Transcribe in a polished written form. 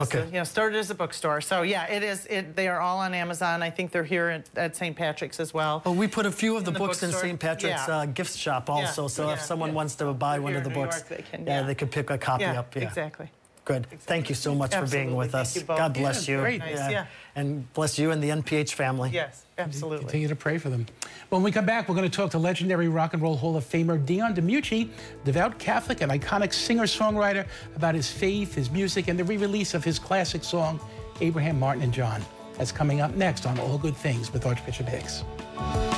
Okay. So, started as a bookstore. So yeah, it is. They are all on Amazon. I think they're here at St. Patrick's as well. Well, we put a few of the books in bookstore. St. Patrick's gift shop also. So if someone wants to buy one of the books, York, they can, they could pick a copy up. Yeah, exactly. Good. Thank you so much for being with us. Thank you both. God bless you. Great. Nice, And bless you and the NPH family. Yes, absolutely. Continue to pray for them. When we come back, we're going to talk to legendary Rock and Roll Hall of Famer Dion DiMucci, devout Catholic and iconic singer-songwriter, about his faith, his music, and the re-release of his classic song, Abraham, Martin, and John. That's coming up next on All Good Things with Archbishop Hicks.